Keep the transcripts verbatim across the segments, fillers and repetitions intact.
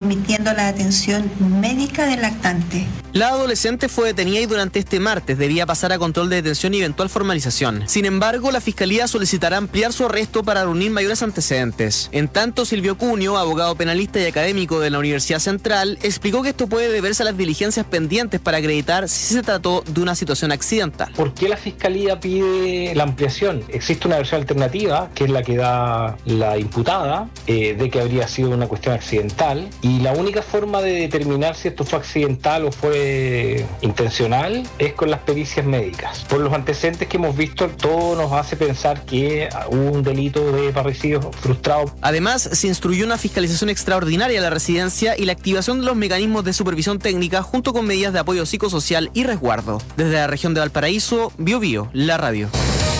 permitiendo la atención médica del lactante. La adolescente fue detenida y durante este martes debía pasar a control de detención y eventual formalización. Sin embargo, la Fiscalía solicitará ampliar su arresto para reunir mayores antecedentes. En tanto, Silvio Cunio, abogado penalista y académico de la Universidad Central, explicó que esto puede deberse a las diligencias pendientes para acreditar si se trató de una situación accidental. ¿Por qué la Fiscalía pide la ampliación? Existe una versión alternativa, que es la que da la imputada, eh, de que habría sido una cuestión accidental, y la única forma de determinar si esto fue accidental o fue intencional es con las pericias médicas. Por los antecedentes que hemos visto, todo nos hace pensar que hubo un delito de parricidio frustrado. Además, se instruyó una fiscalización extraordinaria a la residencia y la activación de los mecanismos de supervisión técnica junto con medidas de apoyo psicosocial y resguardo. Desde la región de Valparaíso, Bio Bio, la radio.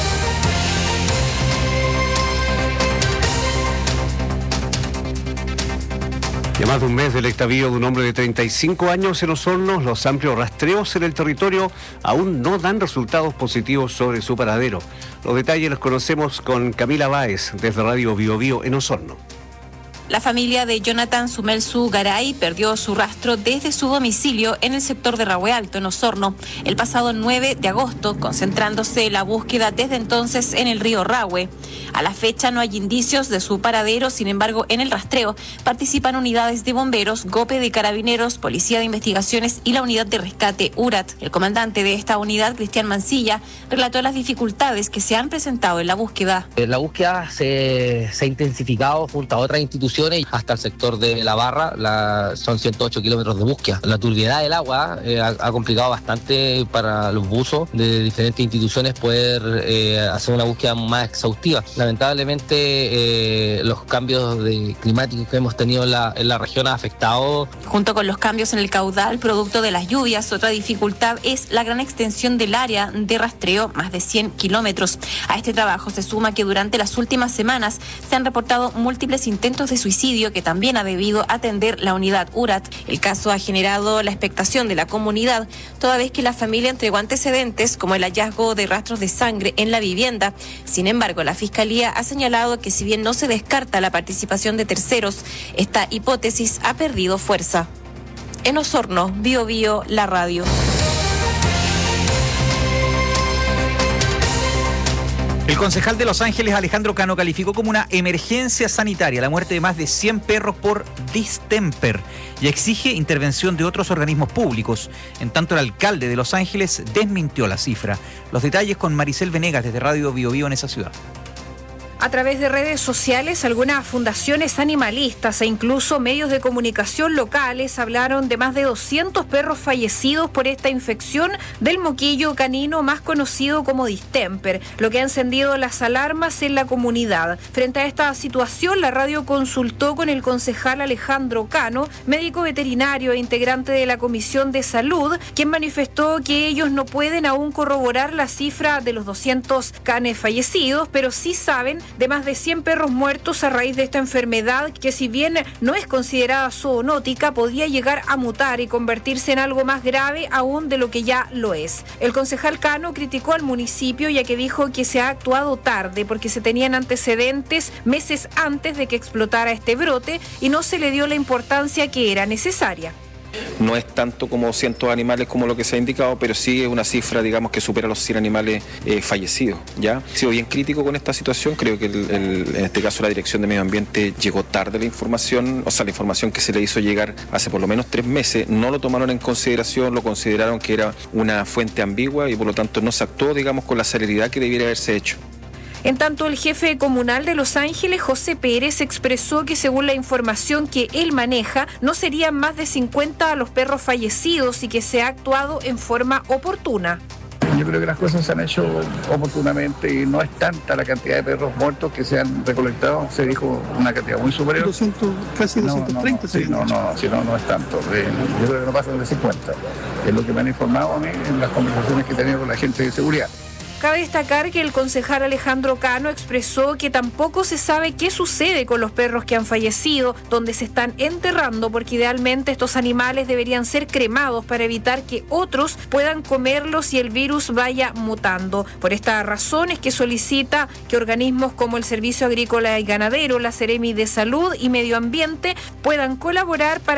Y a más de un mes del extravío de un hombre de treinta y cinco años en Osorno, los amplios rastreos en el territorio aún no dan resultados positivos sobre su paradero. Los detalles los conocemos con Camila Báez, desde Radio Bio Bio en Osorno. La familia de Jonathan Sumelsu Garay perdió su rastro desde su domicilio en el sector de Rahue Alto, en Osorno, el pasado nueve de agosto, concentrándose la búsqueda desde entonces en el río Rahue. A la fecha no hay indicios de su paradero, sin embargo, en el rastreo participan unidades de bomberos, GOPE de carabineros, Policía de Investigaciones y la unidad de rescate U R A T. El comandante de esta unidad, Cristian Mancilla, relató las dificultades que se han presentado en la búsqueda. La búsqueda se, se ha intensificado junto a otras instituciones hasta el sector de La Barra, la, son ciento ocho kilómetros de búsqueda. La turbiedad del agua eh, ha, ha complicado bastante para los buzos de diferentes instituciones poder eh, hacer una búsqueda más exhaustiva. Lamentablemente eh, los cambios de, climáticos que hemos tenido en la, en la región ha afectado. Junto con los cambios en el caudal producto de las lluvias, otra dificultad es la gran extensión del área de rastreo, más de cien kilómetros. A este trabajo se suma que durante las últimas semanas se han reportado múltiples intentos de suicidio que también ha debido atender la unidad U R A T. El caso ha generado la expectación de la comunidad, toda vez que la familia entregó antecedentes como el hallazgo de rastros de sangre en la vivienda. Sin embargo, la Fiscalía ha señalado que si bien no se descarta la participación de terceros, esta hipótesis ha perdido fuerza. En Osorno, Bio Bio, la radio. El concejal de Los Ángeles, Alejandro Cano, calificó como una emergencia sanitaria la muerte de más de cien perros por distemper y exige intervención de otros organismos públicos. En tanto, el alcalde de Los Ángeles desmintió la cifra. Los detalles con Maricel Venegas desde Radio Bio Bio en esa ciudad. A través de redes sociales, algunas fundaciones animalistas e incluso medios de comunicación locales hablaron de más de doscientos perros fallecidos por esta infección del moquillo canino más conocido como distemper, lo que ha encendido las alarmas en la comunidad. Frente a esta situación, la radio consultó con el concejal Alejandro Cano, médico veterinario e integrante de la Comisión de Salud, quien manifestó que ellos no pueden aún corroborar la cifra de los doscientos canes fallecidos, pero sí saben de más de cien perros muertos a raíz de esta enfermedad que, si bien no es considerada zoonótica, podría llegar a mutar y convertirse en algo más grave aún de lo que ya lo es. El concejal Cano criticó al municipio, ya que dijo que se ha actuado tarde porque se tenían antecedentes meses antes de que explotara este brote y no se le dio la importancia que era necesaria. No es tanto como cientos animales como lo que se ha indicado, pero sí es una cifra, digamos, que supera los cien animales eh, fallecidos, ¿ya? He sido bien crítico con esta situación. Creo que el, el, en este caso la Dirección de Medio Ambiente llegó tarde la información, o sea, la información que se le hizo llegar hace por lo menos tres meses, no lo tomaron en consideración, lo consideraron que era una fuente ambigua y por lo tanto no se actuó, digamos, con la celeridad que debiera haberse hecho. En tanto, el jefe comunal de Los Ángeles, José Pérez, expresó que según la información que él maneja, no serían más de cincuenta los perros fallecidos y que se ha actuado en forma oportuna. Yo creo que las cosas se han hecho oportunamente y no es tanta la cantidad de perros muertos que se han recolectado. Se dijo una cantidad muy superior. doscientos, casi doscientos treinta. No, no, sí, no, no, si no, no es tanto. Yo creo que no pasan de cincuenta. Es lo que me han informado a mí en las conversaciones que he tenido con la gente de seguridad. Cabe destacar que el concejal Alejandro Cano expresó que tampoco se sabe qué sucede con los perros que han fallecido, dónde se están enterrando, porque idealmente estos animales deberían ser cremados para evitar que otros puedan comerlos y el virus vaya mutando. Por esta razón es que solicita que organismos como el Servicio Agrícola y Ganadero, la Seremi de Salud y Medio Ambiente puedan colaborar para